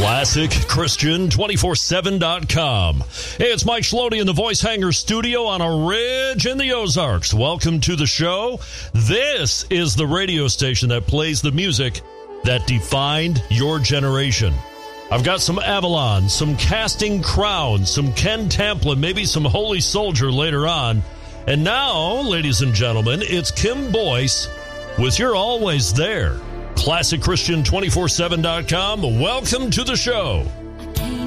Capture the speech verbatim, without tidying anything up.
Classic Christian two forty-seven dot com. Hey, it's Mike Schlody in the Voice Hanger studio on a ridge in the Ozarks. Welcome to the show. This is the radio station that plays the music that defined your generation. I've got some Avalon, some Casting Crowns, some Ken Tamplin, maybe some Holy Soldier later on. And now, ladies and gentlemen, it's Kim Boyce with You're Always There. Classic Christian two forty-seven dot com. Welcome to the show.